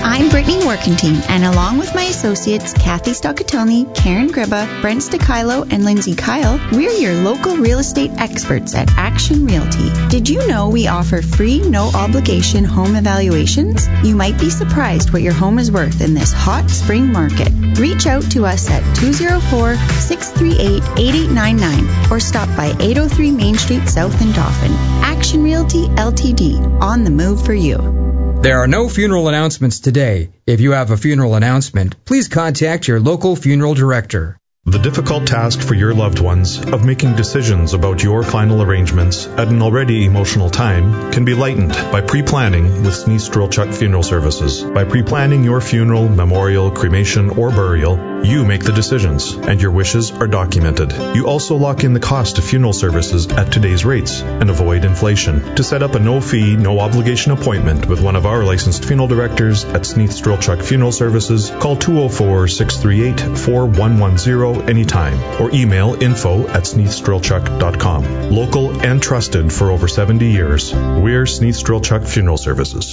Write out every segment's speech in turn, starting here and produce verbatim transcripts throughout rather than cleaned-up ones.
I'm Brittany Workentine, and along with my associates Kathy Stoccatelli, Karen Gribba, Brent Stakilo, and Lindsay Kyle, we're your local real estate experts at Action Realty. Did you know we offer free, no-obligation home evaluations? You might be surprised what your home is worth in this hot spring market. Reach out to us at two oh four, six three eight, eight eight nine nine or stop by eight oh three Main Street South in Dauphin. Action Realty L T D, on the move for you. There are no funeral announcements today. If you have a funeral announcement, please contact your local funeral director. The difficult task for your loved ones of making decisions about your final arrangements at an already emotional time can be lightened by pre-planning with Sneeze Strelchuk Funeral Services. By pre-planning your funeral, memorial, cremation, or burial, you make the decisions, and your wishes are documented. You also lock in the cost of funeral services at today's rates and avoid inflation. To set up a no-fee, no-obligation appointment with one of our licensed funeral directors at Sneeze Strelchuk Funeral Services, call two oh four, six three eight, four one one zero anytime or email info at sneeze strelchuk dot com. Local and trusted for over seventy years, we're Sneeze Strelchuk Funeral Services.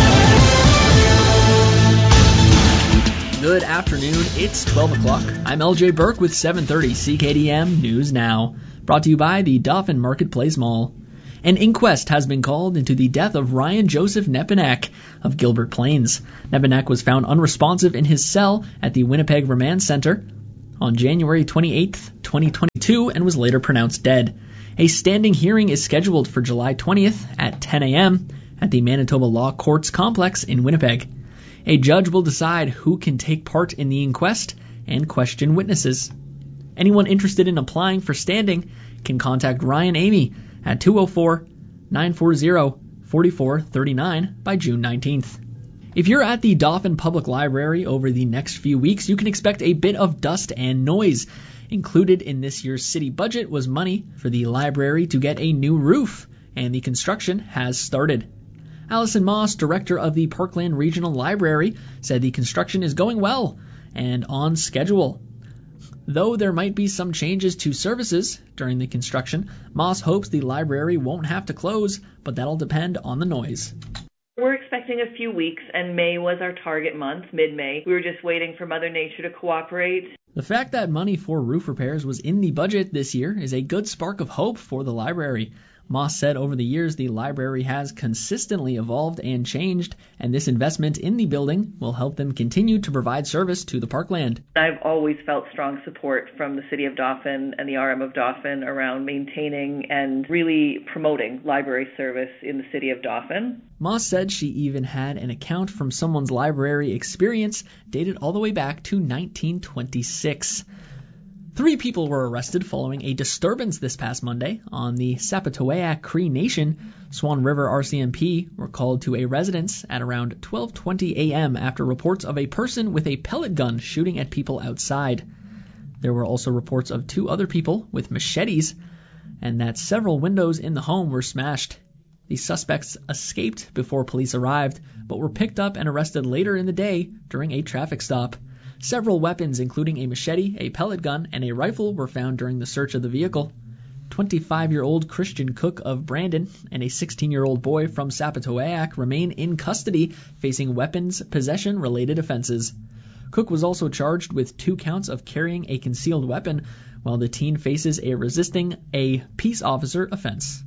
Good afternoon, it's twelve o'clock. I'm L J Burke with seven thirty C K D M News Now, brought to you by the Dauphin Marketplace Mall. An inquest has been called into the death of Ryan Joseph Nepinak of Gilbert Plains. Nepinak was found unresponsive in his cell at the Winnipeg Remand Center on January twenty-eighth, twenty twenty-two, and was later pronounced dead. A standing hearing is scheduled for July twentieth at ten a.m. at the Manitoba Law Courts Complex in Winnipeg. A judge will decide who can take part in the inquest and question witnesses. Anyone interested in applying for standing can contact Ryan Amy at two oh four, nine four zero, four four three nine by June nineteenth. If you're at the Dauphin Public Library over the next few weeks, you can expect a bit of dust and noise. Included in this year's city budget was money for the library to get a new roof, and the construction has started. Allison Moss, director of the Parkland Regional Library, said the construction is going well and on schedule. Though there might be some changes to services during the construction, Moss hopes the library won't have to close, but that'll depend on the noise. We're expecting a few weeks, and May was our target month, mid-May. We were just waiting for Mother Nature to cooperate. The fact that money for roof repairs was in the budget this year is a good spark of hope for the library. Moss said over the years the library has consistently evolved and changed, and this investment in the building will help them continue to provide service to the parkland. I've always felt strong support from the City of Dauphin and the R M of Dauphin around maintaining and really promoting library service in the City of Dauphin. Moss said she even had an account from someone's library experience dated all the way back to nineteen twenty-six. Three people were arrested following a disturbance this past Monday on the Sapatawayak Cree Nation. Swan River R C M P were called to a residence at around twelve twenty a.m. after reports of a person with a pellet gun shooting at people outside. There were also reports of two other people with machetes and that several windows in the home were smashed. The suspects escaped before police arrived, but were picked up and arrested later in the day during a traffic stop. Several weapons, including a machete, a pellet gun, and a rifle, were found during the search of the vehicle. twenty-five-year-old Christian Cook of Brandon and a sixteen-year-old boy from Sapatawayak remain in custody, facing weapons possession-related offenses. Cook was also charged with two counts of carrying a concealed weapon, while the teen faces a resisting a peace officer offense.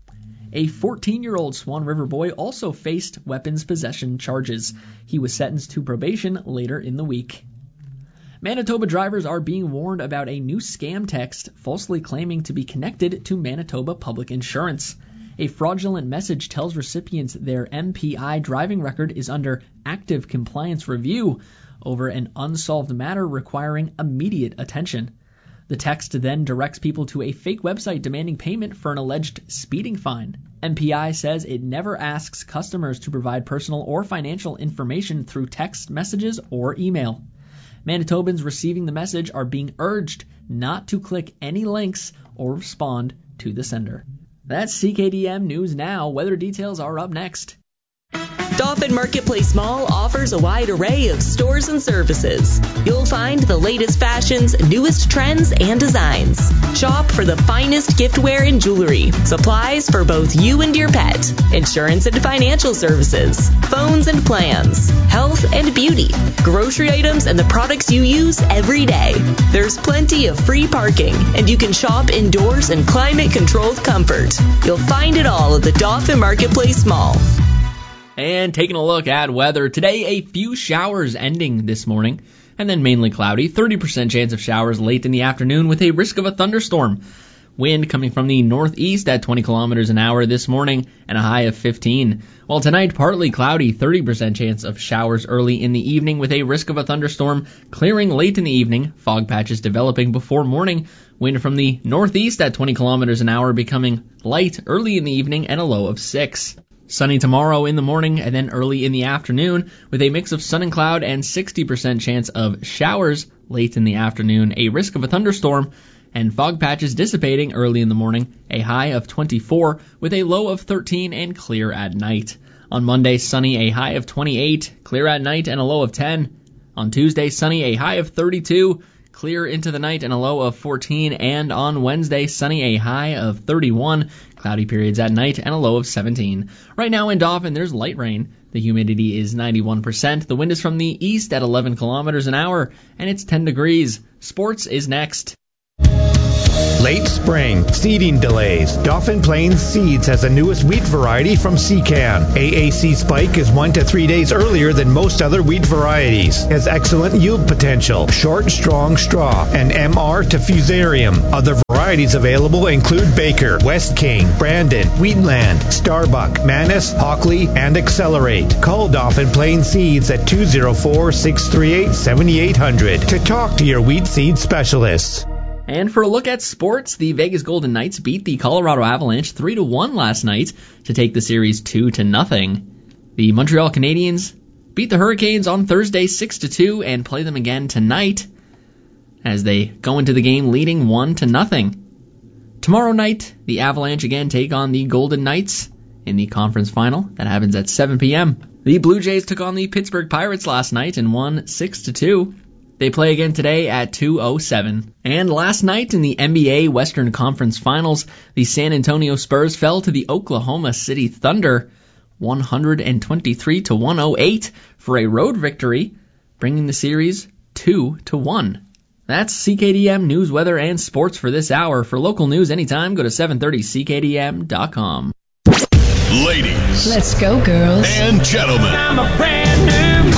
A fourteen-year-old Swan River boy also faced weapons possession charges. He was sentenced to probation later in the week. Manitoba drivers are being warned about a new scam text falsely claiming to be connected to Manitoba Public Insurance. A fraudulent message tells recipients their M P I driving record is under active compliance review over an unsolved matter requiring immediate attention. The text then directs people to a fake website demanding payment for an alleged speeding fine. M P I says it never asks customers to provide personal or financial information through text messages or email. Manitobans receiving the message are being urged not to click any links or respond to the sender. That's C K D M News Now. Weather details are up next. Dauphin Dauphin Marketplace Mall offers a wide array of stores and services. You'll find the latest fashions, newest trends, and designs. Shop for the finest giftware and jewelry, supplies for both you and your pet, insurance and financial services, phones and plans, health and beauty, grocery items, and the products you use every day. There's plenty of free parking, and you can shop indoors in climate-controlled comfort. You'll find it all at the Dauphin Marketplace Mall. And taking a look at weather, today a few showers ending this morning, and then mainly cloudy, thirty percent chance of showers late in the afternoon with a risk of a thunderstorm. Wind coming from the northeast at twenty kilometers an hour this morning and a high of fifteen. While tonight, partly cloudy, thirty percent chance of showers early in the evening with a risk of a thunderstorm, clearing late in the evening, fog patches developing before morning. Wind from the northeast at twenty kilometers an hour becoming light early in the evening and a low of six. Sunny tomorrow in the morning and then early in the afternoon with a mix of sun and cloud and sixty percent chance of showers late in the afternoon, a risk of a thunderstorm, and fog patches dissipating early in the morning, a high of twenty-four with a low of thirteen and clear at night. On Monday, sunny, a high of twenty-eight, clear at night and a low of ten. On Tuesday, sunny, a high of thirty-two, clear into the night and a low of fourteen. And on Wednesday, sunny, a high of thirty-one, cloudy periods at night and a low of seventeen. Right now in Dauphin, there's light rain. The humidity is ninety-one percent. The wind is from the east at eleven kilometers an hour, and it's ten degrees. Sports is next. Late spring, seeding delays. Dauphin Plains Seeds has the newest wheat variety from Secan. A A C Spike is one to three days earlier than most other wheat varieties. Has excellent yield potential, short, strong straw, and M R to Fusarium. Other varieties available include Baker, West King, Brandon, Wheatland, Starbuck, Manus, Hockley, and Accelerate. Call Dauphin Plains Seeds at two oh four, six three eight, seven eight zero zero to talk to your wheat seed specialists. And for a look at sports, the Vegas Golden Knights beat the Colorado Avalanche three to one last night to take the series two to nothing. The Montreal Canadiens beat the Hurricanes on Thursday six to two and play them again tonight as they go into the game leading one to nothing. Tomorrow night, the Avalanche again take on the Golden Knights in the conference final. That happens at seven p.m. The Blue Jays took on the Pittsburgh Pirates last night and won six to two. They play again today at two oh seven. And last night in the N B A Western Conference Finals, the San Antonio Spurs fell to the Oklahoma City Thunder one twenty-three to one oh eight for a road victory, bringing the series two to one. That's C K D M news, weather, and sports for this hour. For local news anytime, go to seven thirty C K D M dot com. Ladies. Let's go, girls. And gentlemen. I'm a brand new.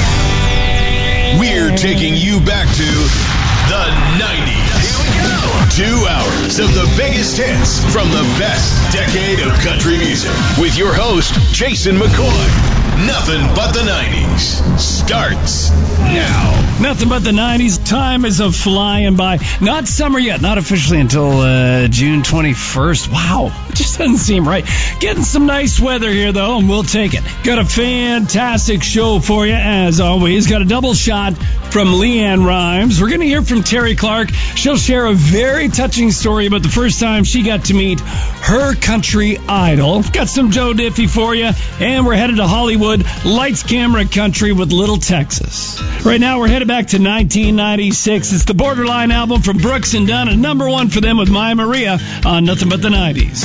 We're taking you back to the nineties. Here we go. Two hours of the biggest hits from the best decade of country music. With your host, Jason McCoy. Nothing But the nineties starts now. Nothing But the nineties. Time is a flying by. Not summer yet. Not officially until uh, June twenty-first. Wow. It just doesn't seem right. Getting some nice weather here, though, and we'll take it. Got a fantastic show for you, as always. Got a double shot from Leanne Rhymes. We're going to hear from Terry Clark. She'll share a very touching story about the first time she got to meet her country idol. Got some Joe Diffie for you, and we're headed to Hollywood. Lights, camera, country with Little Texas. Right now, we're headed back to nineteen ninety-six. It's the Borderline album from Brooks and Dunn, and number one for them with Maya Maria on Nothing But the nineties.